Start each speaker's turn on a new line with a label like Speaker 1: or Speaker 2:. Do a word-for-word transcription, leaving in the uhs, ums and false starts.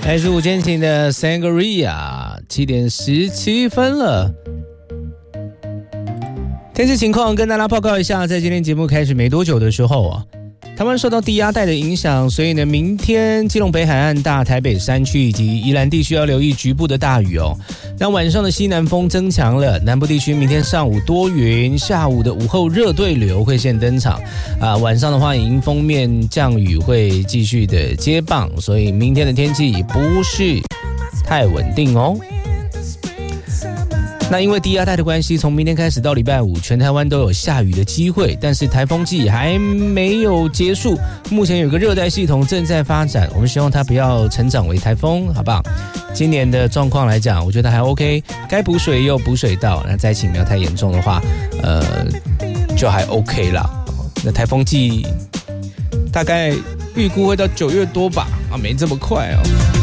Speaker 1: 来自五间情的 Sangria， 七点十七分了。天气情况跟大家报告一下，在今天节目开始没多久的时候啊，台湾受到低压带的影响，所以呢，明天基隆北海岸、大台北山区以及宜兰地区要留意局部的大雨哦。那晚上的西南风增强了，南部地区明天上午多云，下午的午后热对流会先登场啊。晚上的话，迎风面降雨会继续的接棒，所以明天的天气不是太稳定哦。那因为低压带的关系，从明天开始到礼拜五，全台湾都有下雨的机会，但是台风季还没有结束，目前有个热带系统正在发展，我们希望它不要成长为台风，好不好？今年的状况来讲，我觉得还 OK， 该补水又补水到，那灾情没有太严重的话，呃，就还 OK 啦。那台风季大概预估会到九月多吧，啊，没这么快哦。